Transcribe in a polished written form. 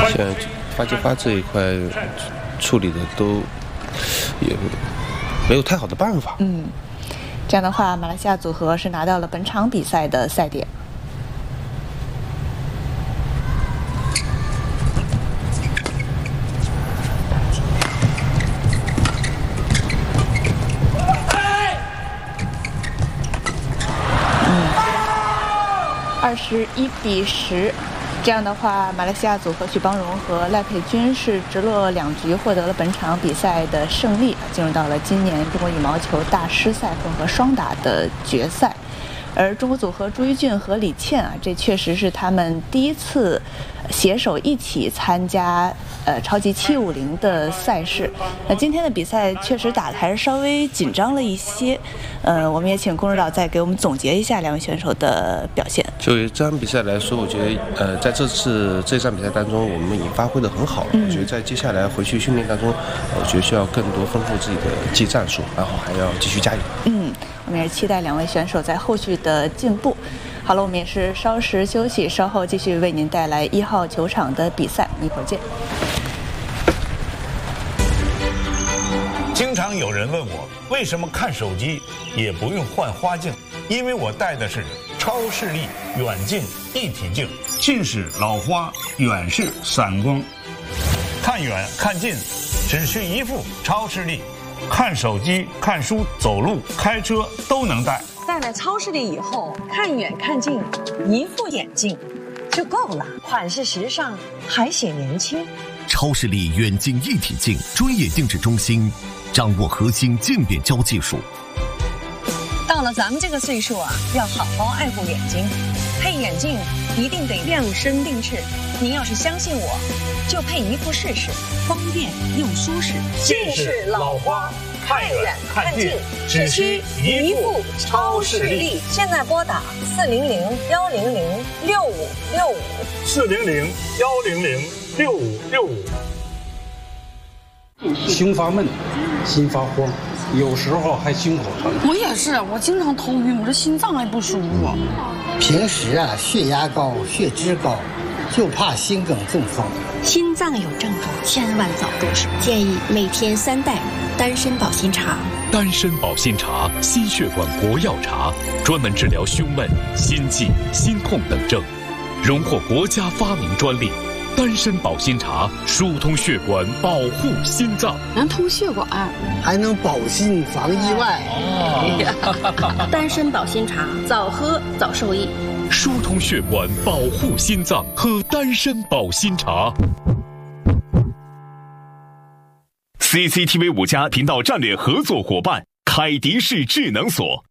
现在发揭发这一块处理的都也没有太好的办法。 这样的话，马来西亚组合是拿到了本场比赛的赛点。21-10，这样的话，马来西亚组合许邦荣和赖佩君是直落2局获得了本场比赛的胜利，进入到了今年中国羽毛球大师赛混合双打的决赛。而中国组合朱一俊和李倩这确实是他们第一次携手一起参加超级750的赛事。今天的比赛确实打得还是稍微紧张了一些。我们也请龚指导再给我们总结一下2位选手的表现。 就于这场比赛来说，我觉得在这场比赛当中，我们已经发挥得很好了。我觉得在接下来回去训练当中，我觉得需要更多丰富自己的技战术，然后还要继续加油。 我们也是期待2位选手在后续的进步。好了，我们也是稍事休息，稍后继续为您带来1号球场的比赛，一会儿见。 经常有人问我，为什么看手机也不用换花镜？因为我戴的是超视力远近一体镜，近视老花，远视散光，看远看近只需一副超视力，看手机、看书、走路、开车都能戴。 戴了超视力以后，看远看近，一副眼镜就够了，款式时尚，还显年轻。 超视力远近一体镜专业定制中心，掌握核心渐变焦技术。 到了咱们这个岁数要好好爱护眼睛，配眼镜一定得量身定制。您要是相信我，就配一副试试，方便又舒适。 近视老花，看远看近，只需一副超视力。 现在拨打 400-100-6565，400-100-6565。 胸发闷，心发慌，有时候还胸口疼。 我也是，我经常头晕，我这心脏还不舒服。 平时血压高、血脂高，就怕心梗中风。 心脏有症状，千万早入手。建议每天3袋丹参保心茶。 丹参保心茶，心血管国药茶，专门治疗胸闷、心悸、心痛等症，荣获国家发明专利。丹参保心茶疏通血管，保护心脏， 能通血管， 还能保心防意外。 丹参保心茶，早喝早受益。 疏通血管，保护心脏，喝丹参保心茶。CCTV 5+频道战略合作伙伴凯迪士智能锁。